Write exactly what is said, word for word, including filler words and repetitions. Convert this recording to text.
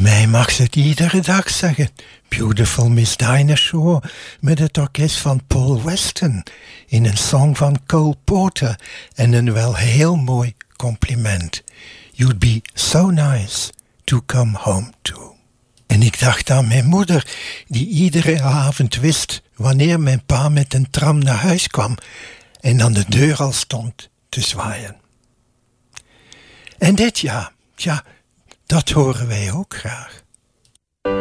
Mij mag ze het iedere dag zeggen. Beautiful Miss Dinah Shore met het orkest van Paul Weston in een song van Cole Porter en een wel heel mooi compliment. You'd be so nice to come home to. En ik dacht aan mijn moeder, die iedere avond wist wanneer mijn pa met een tram naar huis kwam en aan de deur al stond te zwaaien. En dit ja, ja, dat horen wij ook graag.